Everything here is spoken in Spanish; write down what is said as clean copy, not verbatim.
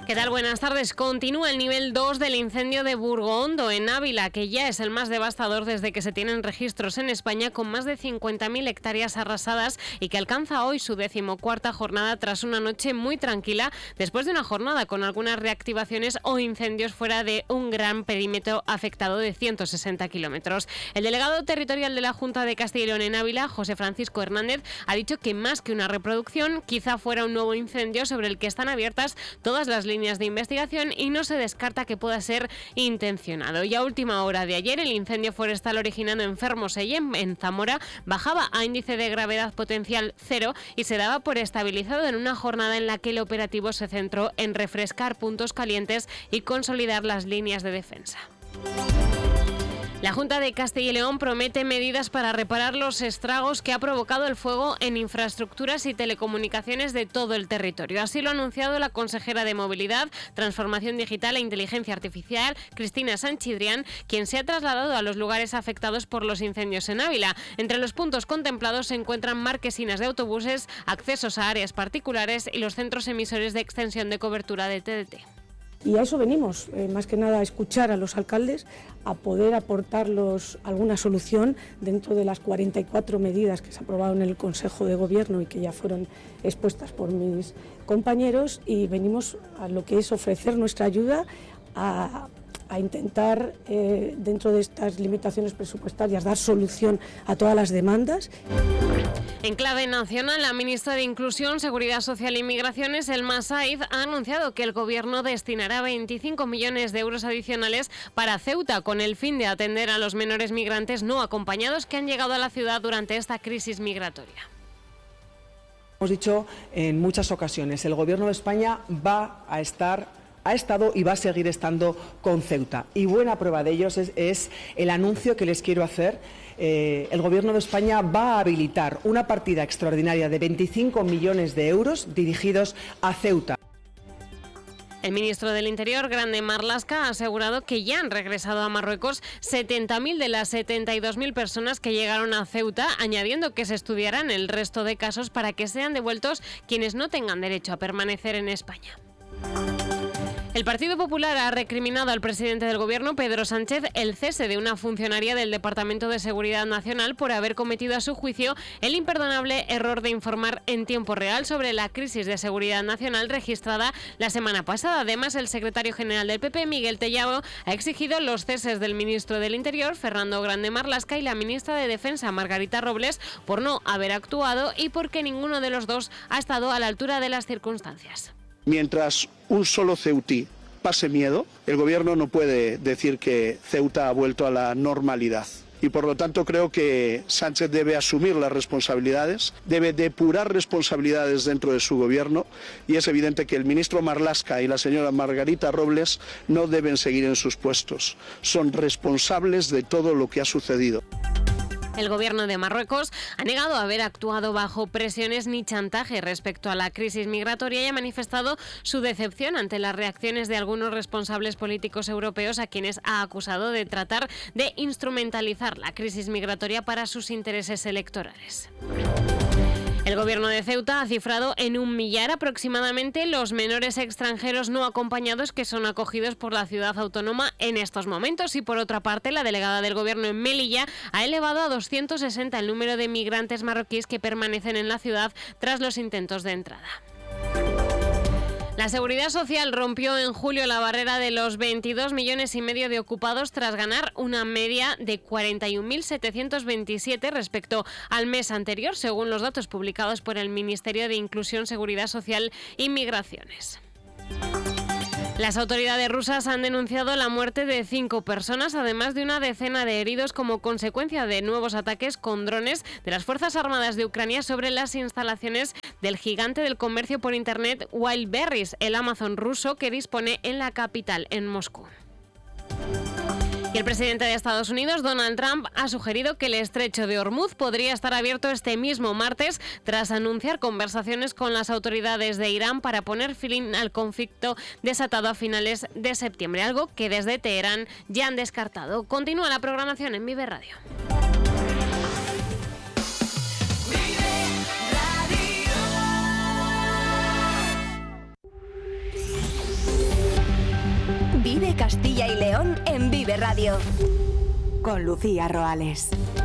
¿Qué tal? Buenas tardes. Continúa el nivel 2 del incendio de Burgondo, en Ávila, que ya es el más devastador desde que se tienen registros en España, con más de 50.000 hectáreas arrasadas y que alcanza hoy su 14ª jornada tras una noche muy tranquila, después de una jornada con algunas reactivaciones o incendios fuera de un gran perímetro afectado de 160 kilómetros. El delegado territorial de la Junta de Castilla y León en Ávila, José Francisco Hernández, ha dicho que más que una reproducción, quizá fuera un nuevo incendio sobre el que están abiertas todas las líneas de investigación y no se descarta que pueda ser intencionado. Y a última hora de ayer, el incendio forestal originado en Fermoselle, en Zamora, bajaba a índice de gravedad potencial 0 y se daba por estabilizado en una jornada en la que el operativo se centró en refrescar puntos calientes y consolidar las líneas de defensa. La Junta de Castilla y León promete medidas para reparar los estragos que ha provocado el fuego en infraestructuras y telecomunicaciones de todo el territorio. Así lo ha anunciado la consejera de Movilidad, Transformación Digital e Inteligencia Artificial, Cristina Sanchidrián, quien se ha trasladado a los lugares afectados por los incendios en Ávila. Entre los puntos contemplados se encuentran marquesinas de autobuses, accesos a áreas particulares y los centros emisores de extensión de cobertura de TDT. Y a eso venimos, más que nada a escuchar a los alcaldes, a poder aportarlos alguna solución dentro de las 44 medidas que se aprobaron en el Consejo de Gobierno y que ya fueron expuestas por mis compañeros, y venimos a lo que es ofrecer nuestra ayuda a intentar, dentro de estas limitaciones presupuestarias, dar solución a todas las demandas. En clave nacional, la ministra de Inclusión, Seguridad Social y Migraciones, Elma Saiz, ha anunciado que el Gobierno destinará 25 millones de euros adicionales para Ceuta, con el fin de atender a los menores migrantes no acompañados que han llegado a la ciudad durante esta crisis migratoria. Hemos dicho en muchas ocasiones, el Gobierno de España ha estado y va a seguir estando con Ceuta. Y buena prueba de ello es el anuncio que les quiero hacer. El Gobierno de España va a habilitar una partida extraordinaria de 25 millones de euros dirigidos a Ceuta. El ministro del Interior, Grande Marlaska, ha asegurado que ya han regresado a Marruecos 70.000 de las 72.000 personas que llegaron a Ceuta, añadiendo que se estudiarán el resto de casos para que sean devueltos quienes no tengan derecho a permanecer en España. El Partido Popular ha recriminado al presidente del Gobierno, Pedro Sánchez, el cese de una funcionaria del Departamento de Seguridad Nacional por haber cometido, a su juicio, el imperdonable error de informar en tiempo real sobre la crisis de seguridad nacional registrada la semana pasada. Además, el secretario general del PP, Miguel Tellado, ha exigido los ceses del ministro del Interior, Fernando Grande Marlaska, y la ministra de Defensa, Margarita Robles, por no haber actuado y porque ninguno de los dos ha estado a la altura de las circunstancias. Mientras un solo ceutí pase miedo, el Gobierno no puede decir que Ceuta ha vuelto a la normalidad. Y por lo tanto creo que Sánchez debe asumir las responsabilidades, debe depurar responsabilidades dentro de su Gobierno, y es evidente que el ministro Marlaska y la señora Margarita Robles no deben seguir en sus puestos. Son responsables de todo lo que ha sucedido. El Gobierno de Marruecos ha negado haber actuado bajo presiones ni chantaje respecto a la crisis migratoria y ha manifestado su decepción ante las reacciones de algunos responsables políticos europeos, a quienes ha acusado de tratar de instrumentalizar la crisis migratoria para sus intereses electorales. El Gobierno de Ceuta ha cifrado en 1 millar aproximadamente los menores extranjeros no acompañados que son acogidos por la ciudad autónoma en estos momentos, y por otra parte la delegada del Gobierno en Melilla ha elevado a 260 el número de migrantes marroquíes que permanecen en la ciudad tras los intentos de entrada. La Seguridad Social rompió en julio la barrera de los 22,5 millones de ocupados tras ganar una media de 41.727 respecto al mes anterior, según los datos publicados por el Ministerio de Inclusión, Seguridad Social y Migraciones. Las autoridades rusas han denunciado la muerte de 5 personas, además de una decena de heridos como consecuencia de nuevos ataques con drones de las Fuerzas Armadas de Ucrania sobre las instalaciones del gigante del comercio por Internet Wildberries, el Amazon ruso que dispone en la capital, en Moscú. Y el presidente de Estados Unidos, Donald Trump, ha sugerido que el estrecho de Hormuz podría estar abierto este mismo martes, tras anunciar conversaciones con las autoridades de Irán para poner fin al conflicto desatado a finales de septiembre, algo que desde Teherán ya han descartado. Continúa la programación en Vive Radio. Castilla y León en Vive Radio. Con Lucía Roales.